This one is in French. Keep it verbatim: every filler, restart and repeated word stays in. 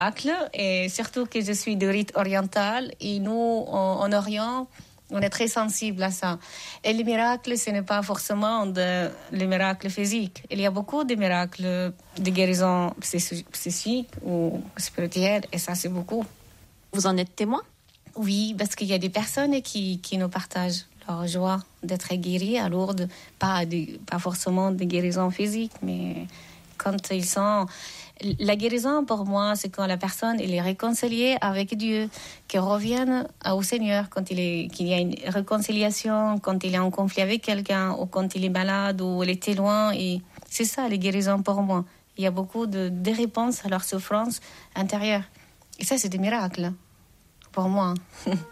Et surtout que je suis de rite oriental et nous, en, en Orient, on est très sensible à ça. Et les miracles, ce n'est pas forcément de, les miracles physiques. Il y a beaucoup de miracles de guérison psychique ou spirituelle, et ça, c'est beaucoup. Vous en êtes témoin? Oui, parce qu'il y a des personnes qui, qui nous partagent leur joie d'être guéris à Lourdes. Pas, de, pas forcément de guérison physique, mais quand ils sont... La guérison, pour moi, c'est quand la personne elle est réconciliée avec Dieu, qu'elle revienne au Seigneur, quand il est, qu'il y a une réconciliation, quand il est en conflit avec quelqu'un, ou quand il est malade, ou il était loin. Et c'est ça, la guérison pour moi. Il y a beaucoup de, de réponses à leur souffrance intérieure. Et ça, c'est des miracles, pour moi.